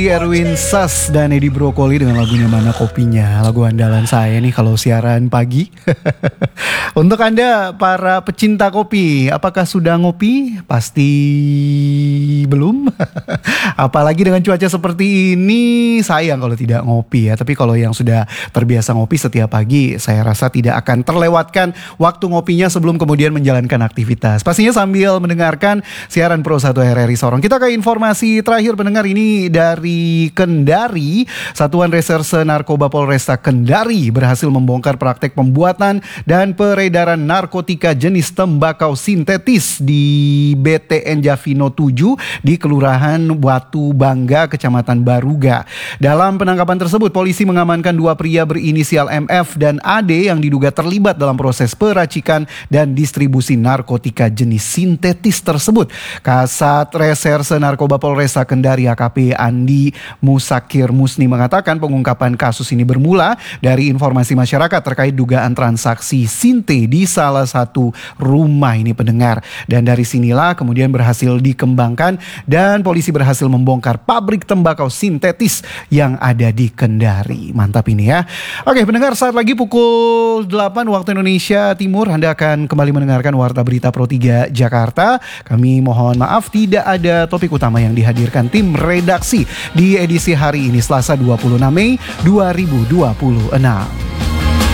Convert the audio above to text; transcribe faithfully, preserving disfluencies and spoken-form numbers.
Erwin Sas dan Edi Brokoli dengan lagunya Mana Kopinya. Lagu andalan saya nih kalau siaran pagi. Untuk Anda para pecinta kopi, apakah sudah ngopi? Pasti belum. Apalagi dengan cuaca seperti ini, sayang kalau tidak ngopi ya. Tapi kalau yang sudah terbiasa ngopi setiap pagi, saya rasa tidak akan terlewatkan waktu ngopinya sebelum kemudian menjalankan aktivitas. Pastinya sambil mendengarkan siaran Pro satu R R I Sorong. Kita ke informasi terakhir pendengar ini dari Kendari. Satuan Reserse Narkoba Polresta Kendari berhasil membongkar praktek pembuatan dan peredaran narkotika jenis tembakau sintetis di B T N Javino tujuh di Kelurahan Watu Bangga, Kecamatan Baruga. Dalam penangkapan tersebut, polisi mengamankan dua pria berinisial M F dan A D yang diduga terlibat dalam proses peracikan dan distribusi narkotika jenis sintetis tersebut. Kasat Reserse Narkoba Polresta Kendari A K P Andi Musakir Musni mengatakan pengungkapan kasus ini bermula dari informasi masyarakat terkait dugaan transaksi sinte di salah satu rumah ini pendengar. Dan dari sinilah kemudian berhasil dikembangkan dan polisi berhasil membongkar pabrik tembakau sintetis yang ada di Kendari. Mantap ini ya. Oke pendengar, saat lagi pukul delapan waktu Indonesia Timur Anda akan kembali mendengarkan Warta Berita Pro tiga Jakarta. Kami mohon maaf tidak ada topik utama yang dihadirkan tim redaksi di edisi hari ini Selasa dua puluh enam Mei dua ribu dua puluh enam.